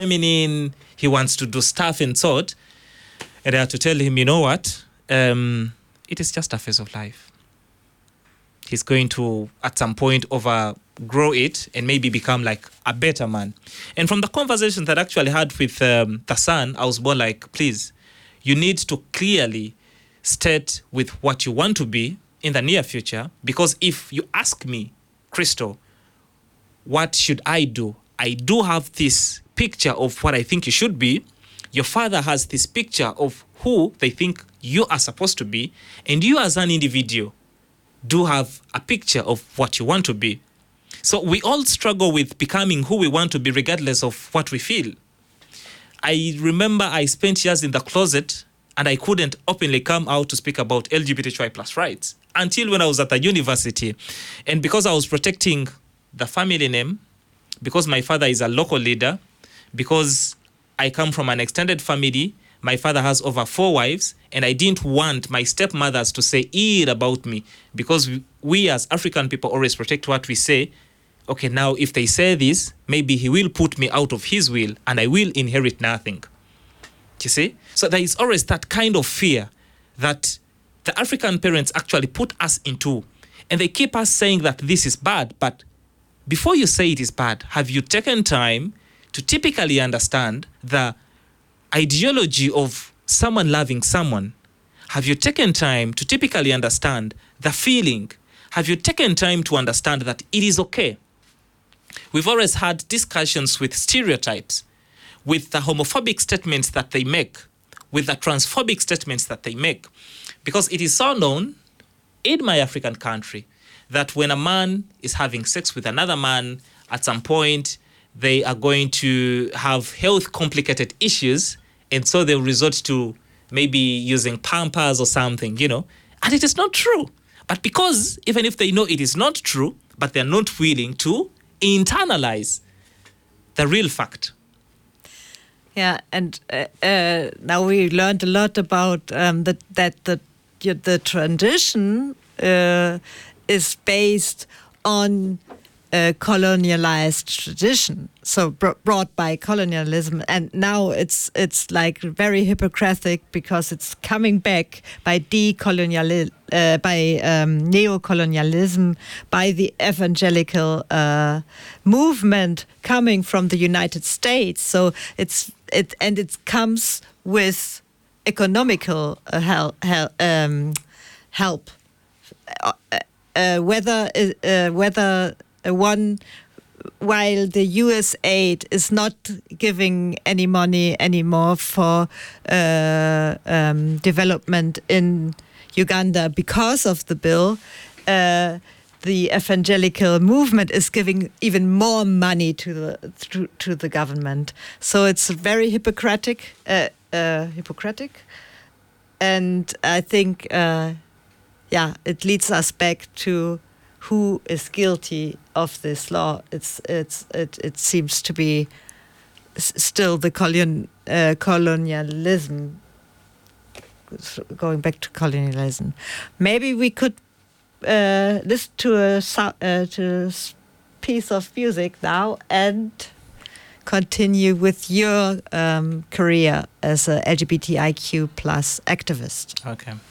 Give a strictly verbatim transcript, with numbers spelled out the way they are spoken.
feminine, he wants to do stuff and sort. And I had to tell him, you know what? Um, it is just a phase of life. He's going to, at some point, overgrow it and maybe become like a better man. And from the conversations that I actually had with um, the son, I was more like, please, you need to clearly state with what you want to be in the near future. Because if you ask me, Crystal, what should I do? I do have this picture of what I think you should be. Your father has this picture of who they think you are supposed to be. And you as an individual do have a picture of what you want to be. So we all struggle with becoming who we want to be regardless of what we feel. I remember I spent years in the closet and I couldn't openly come out to speak about L G B T Q I plus rights until when I was at the university. And because I was protecting the family name, because my father is a local leader, because I come from an extended family, my father has over four wives, and I didn't want my stepmothers to say ill about me, because we, we as African people always protect what we say. Okay, now if they say this, maybe he will put me out of his will and I will inherit nothing. You see? So there is always that kind of fear that the African parents actually put us into, and they keep us saying that this is bad. But before you say it is bad, have you taken time to typically understand the ideology of someone loving someone? Have you taken time to typically understand the feeling? Have you taken time to understand that it is okay? We've always had discussions with stereotypes, with the homophobic statements that they make, with the transphobic statements that they make. Because it is so known in my African country that when a man is having sex with another man, at some point, they are going to have health complicated issues, and so they'll resort to maybe using Pampers or something, you know. And it is not true. But because even if they know it is not true, but they're not willing to internalize the real fact. Yeah, and uh, uh, now we learned a lot about um, that that the the tradition uh, is based on a colonialized tradition, so br- brought by colonialism, and now it's it's like very hypocritic because it's coming back by decolonial, uh, by um, neocolonialism, by the evangelical uh, movement coming from the United States. So it's it and it comes with economical uh, help, help, um, help. Uh, uh, whether uh, whether Uh, one, while the U S aid is not giving any money anymore for uh, um, development in Uganda because of the bill, uh, the evangelical movement is giving even more money to the to, to the government. So it's very hypocritic, uh, uh, hypocritic, and I think, uh, yeah, it leads us back to who is guilty of this law. It's it's it it seems to be s- still the colon uh, colonialism. Going back to colonialism, maybe we could uh, listen to a so- uh, to a s- piece of music now and continue with your um, career as a L G B T I Q plus activist. Okay.